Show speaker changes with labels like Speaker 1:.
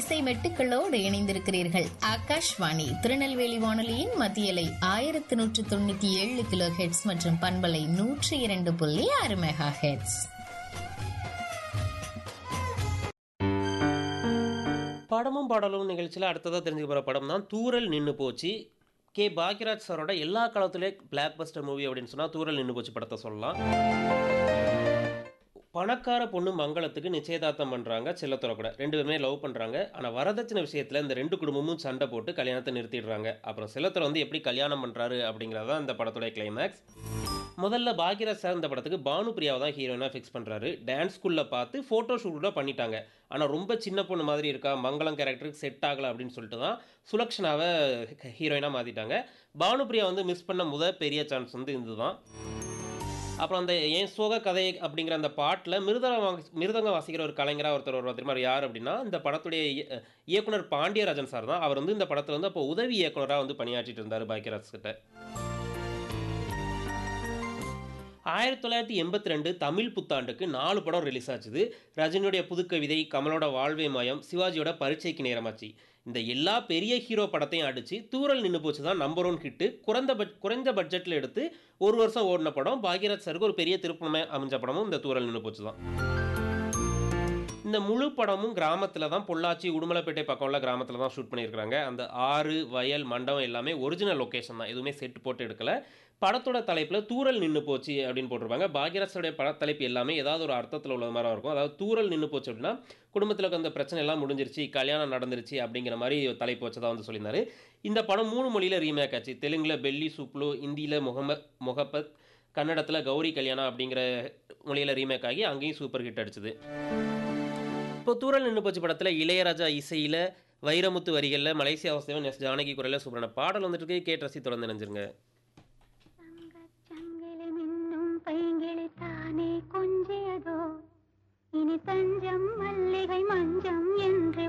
Speaker 1: இசை மெட்டுக்களோடு இணைந்திருக்கிறீர்கள். ஆகாஷ்வாணி திருநெல்வேலி வானொலியின் மத்தியலை 1197 கிலோ ஹெட்ஸ் மற்றும் பண்பலை 102.6 மெகா ஹெட்ஸ்.
Speaker 2: படமும் பாடலும் நிகழ்ச்சியில் அடுத்ததாக தெரிஞ்சுக்க போகிற படம் தான் தூரல் நின்று போச்சு. கே பாக்யராஜ் சாரோட எல்லா காலத்திலே பிளாக் பஸ்டர் மூவி அப்படின்னு சொன்னால் தூரல் நின்று போச்சு படத்தை சொல்லலாம். பணக்கார பொண்ணு மங்களத்துக்கு நிச்சயதார்த்தம் பண்ணுறாங்க செல்லத்துறை கூட. 2 பேருமே லவ் பண்ணுறாங்க. ஆனால் வரதட்சணை விஷயத்தில் இந்த 2 குடும்பமும் சண்டை போட்டு கல்யாணத்தை நிறுத்திடுறாங்க. அப்புறம் செல்லத்துறை வந்து எப்படி கல்யாணம் பண்ணுறாரு அப்படிங்கிறது தான் இந்த படத்துடைய கிளைமேக்ஸ். முதல்ல பாக்யராஜ் சார் இந்த படத்துக்கு பானுப்பிரியாவை தான் ஹீரோயினாக ஃபிக்ஸ் பண்ணுறாரு. டான்ஸ் ஸ்கூலில் பார்த்து ஃபோட்டோ ஷூட் கூட பண்ணிட்டாங்க. ஆனால் ரொம்ப சின்ன பொண்ணு மாதிரி இருக்கா, மங்களம் கேரக்டருக்கு செட் ஆகலை அப்படின்னு சொல்லிட்டு தான் சுலக்ஷனாவை ஹீரோயினாக மாற்றிட்டாங்க. பானுப்பிரியா வந்து மிஸ் பண்ண பெரிய சான்ஸ் வந்து இதுதான். அப்புறம் அந்த என் சோக கதை அப்படிங்கிற அந்த பாட்டில் மிருதங்கம் வாசிக்கிற ஒரு கலைஞராக ஒருத்தர் வருவார் தெரியுமா? யார் அப்படின்னா இந்த படத்துடைய இயக்குனர் பாண்டியராஜன் சார் தான். அவர் வந்து இந்த படத்தில் வந்து அப்போ உதவி இயக்குனராக வந்து பணியாற்றிட்டு இருந்தார் பாக்யராஜ் கிட்ட. 1982 தமிழ் புத்தாண்டுக்கு 4 படம் ரிலீஸ் ஆச்சுது. ரஜினியோடைய புதுக்கவிதை, கமலோட வாழ்வே மாயம், சிவாஜியோட பரீட்சைக்கு நேரமாச்சு. இந்த எல்லா பெரிய ஹீரோ படத்தையும் அடித்து தூரல் நின்று போச்சு தான் நம்பர் 1 ஹிட்டு. குறைஞ்ச பட்ஜெட்டில் எடுத்து 1 வருஷம் ஓடின படம். பாக்யராஜ் சாருக்கு ஒரு பெரிய திருப்பமே அமைஞ்ச படமும் இந்த தூரல் நின்று போச்சு தான். இந்த முழு படமும் கிராமத்தில் தான், பொள்ளாச்சி உடுமலைப்பேட்டை பக்கம்ல கிராமத்தில் தான் ஷூட் பண்ணியிருக்கிறாங்க. அந்த ஆறு, வயல், மண்டபம் எல்லாமே ஒரிஜினல் லொக்கேஷன் தான், எதுவுமே செட் போட்டு எடுக்கல. படத்தோட தலைப்பில் தூரல் நின்று போச்சு அப்படின்னு போட்டிருப்பாங்க. பாக்யராஜோடைய பட தலைப்பு எல்லாமே ஏதாவது ஒரு அர்த்தத்தில் உள்ள மாதிரி இருக்கும். அதாவது தூரல் நின்று போச்சு அப்படின்னா குடும்பத்தில் அந்த பிரச்சனை எல்லாம் முடிஞ்சிருச்சு, கல்யாணம் நடந்துருச்சு அப்படிங்கிற மாதிரி தலைப்பு வச்சதாக வந்து சொல்லியிருந்தாரு. இந்த படம் 3 மொழியில் ரீமேக் ஆச்சு. தெலுங்கில் பெல்லி சூப்லு, ஹிந்தியில் முகப்பத், கன்னடத்தில் கௌரி கல்யாணம் அப்படிங்கிற மொழியில் ரீமேக் ஆகி அங்கேயும் சூப்பர் ஹிட் அடிச்சுது. இப்போ தூரல் நின்று போச்சு படத்தில் இளையராஜா இசையில், வைரமுத்து வரிகளில், மலேசியா வாசுதேவன், எஸ் ஜானகி குரலில் சூப்பரான பாடல் வந்துட்டு இருக்கு. கேட்டு ரசி தொடர்ந்து நினைஞ்சிருங்க.
Speaker 3: தானே கொஞ்சியதோ இனி தஞ்சம் மல்லிகை மஞ்சம்